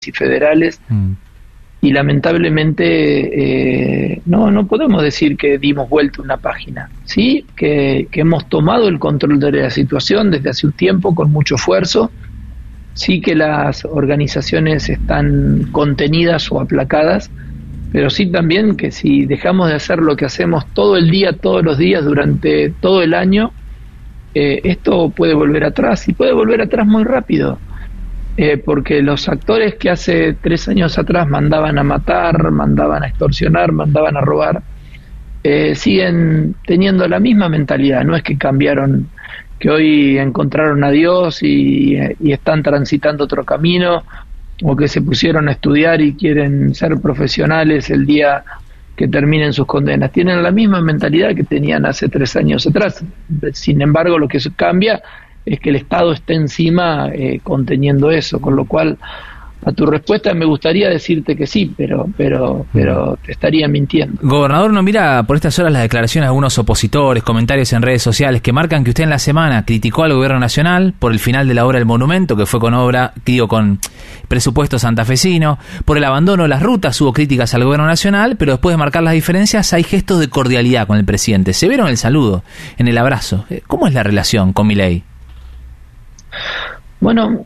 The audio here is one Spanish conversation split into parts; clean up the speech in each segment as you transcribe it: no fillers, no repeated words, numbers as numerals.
y federales. Y lamentablemente no podemos decir que dimos vuelta una página. Sí, que hemos tomado el control de la situación desde hace un tiempo con mucho esfuerzo. Sí que las organizaciones están contenidas o aplacadas, pero sí también que si dejamos de hacer lo que hacemos todo el día, todos los días, durante todo el año, esto puede volver atrás, y puede volver atrás muy rápido, porque los actores que hace 3 años atrás mandaban a matar, mandaban a extorsionar, mandaban a robar, siguen teniendo la misma mentalidad. No es que cambiaron, que hoy encontraron a Dios y están transitando otro camino, o que se pusieron a estudiar y quieren ser profesionales el día que terminen sus condenas. Tienen la misma mentalidad que tenían hace 3 años atrás. Sin embargo, lo que cambia es que el Estado está encima conteniendo eso, con lo cual a tu respuesta me gustaría decirte que sí, pero te estaría mintiendo. Gobernador, ¿no mira por estas horas las declaraciones de algunos opositores, comentarios en redes sociales que marcan que usted en la semana criticó al gobierno nacional por el final de la obra del monumento, que fue con presupuesto santafesino, por el abandono de las rutas? Hubo críticas al gobierno nacional, pero después de marcar las diferencias hay gestos de cordialidad con el presidente. Se vieron el saludo, en el abrazo. ¿Cómo es la relación con Milei? Bueno,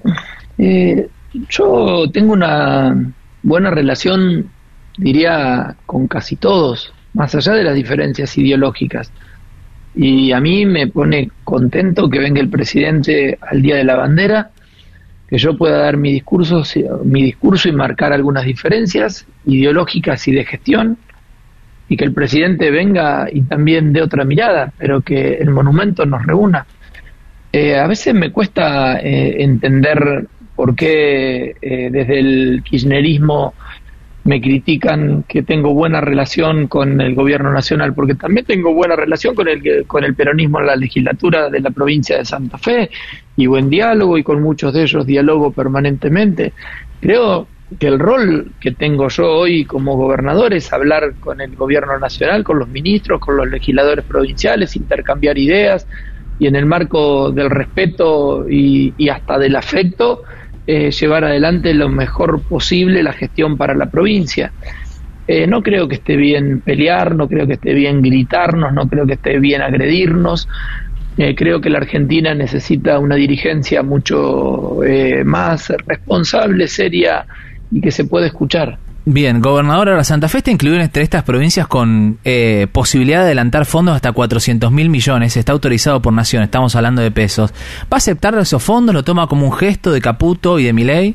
yo tengo una buena relación, diría, con casi todos, más allá de las diferencias ideológicas. Y a mí me pone contento que venga el presidente al Día de la Bandera, que yo pueda dar mi discurso y marcar algunas diferencias ideológicas y de gestión, y que el presidente venga y también dé otra mirada, pero que el monumento nos reúna. A veces me cuesta entender por qué desde el kirchnerismo me critican que tengo buena relación con el gobierno nacional, porque también tengo buena relación con el peronismo en la legislatura de la provincia de Santa Fe, y buen diálogo, y con muchos de ellos diálogo permanentemente. Creo que el rol que tengo yo hoy como gobernador es hablar con el gobierno nacional, con los ministros, con los legisladores provinciales, intercambiar ideas, y en el marco del respeto y hasta del afecto, llevar adelante lo mejor posible la gestión para la provincia. No creo que esté bien pelear, no creo que esté bien gritarnos, no creo que esté bien agredirnos. Creo que la Argentina necesita una dirigencia mucho más responsable, seria, y que se pueda escuchar. Bien, gobernador, ahora Santa Fe está incluido entre estas provincias con posibilidad de adelantar fondos hasta 400.000 millones, está autorizado por Nación, estamos hablando de pesos. ¿Va a aceptar esos fondos? ¿Lo toma como un gesto de Caputo y de Milei?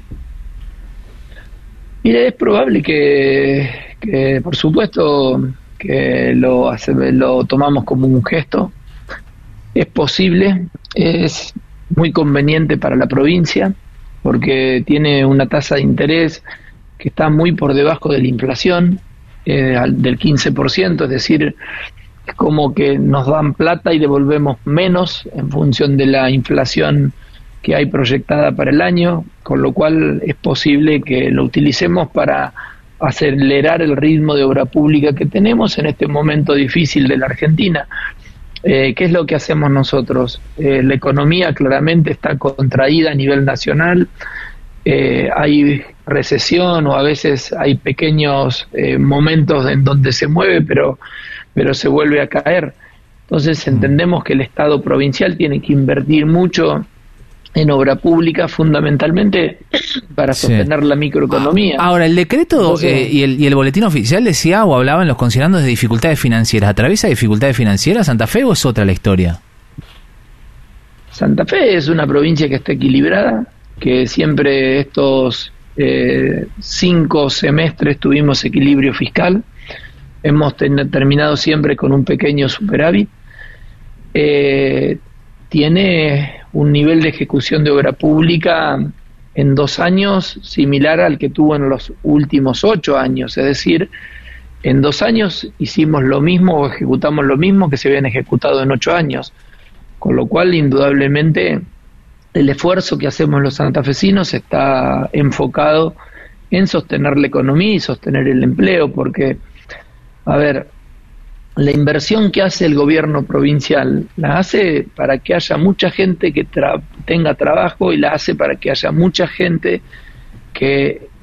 Mire, es probable que por supuesto, que lo tomamos como un gesto. Es posible, es muy conveniente para la provincia, porque tiene una tasa de interés que está muy por debajo de la inflación, del 15%, es decir, es como que nos dan plata y devolvemos menos en función de la inflación que hay proyectada para el año, con lo cual es posible que lo utilicemos para acelerar el ritmo de obra pública que tenemos en este momento difícil de la Argentina. ¿Qué es lo que hacemos nosotros? La economía claramente está contraída a nivel nacional, hay recesión, o a veces hay pequeños momentos en donde se mueve, pero se vuelve a caer. Entonces entendemos que el Estado provincial tiene que invertir mucho en obra pública, fundamentalmente para sostener la microeconomía. Ahora, el decreto y el boletín oficial decía o hablaba en los considerandos de dificultades financieras. ¿Atraviesa dificultades financieras Santa Fe o es otra la historia? Santa Fe es una provincia que está equilibrada, que siempre estos 5 semestres tuvimos equilibrio fiscal, hemos terminado siempre con un pequeño superávit, tiene un nivel de ejecución de obra pública en 2 años similar al que tuvo en los últimos 8 años, es decir, en 2 años hicimos lo mismo o ejecutamos lo mismo que se habían ejecutado en 8 años, con lo cual indudablemente el esfuerzo que hacemos los santafesinos está enfocado en sostener la economía y sostener el empleo, porque, a ver, la inversión que hace el gobierno provincial la hace para que haya mucha gente que tenga trabajo, y la hace para que haya mucha gente que